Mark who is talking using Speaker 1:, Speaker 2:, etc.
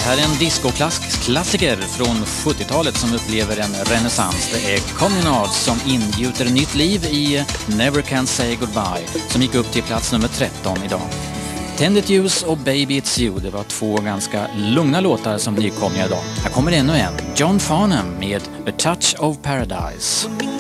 Speaker 1: här är en discoklassiker från 70-talet som upplever en renässans. Det är Communards som ingjuter nytt liv i Never Can Say Goodbye som gick upp till plats nummer 13 idag. Tended Use och Baby It's You, det var två ganska lugna låtar som nykomlingar idag. Här kommer ännu en, John Farnham med A Touch of Paradise.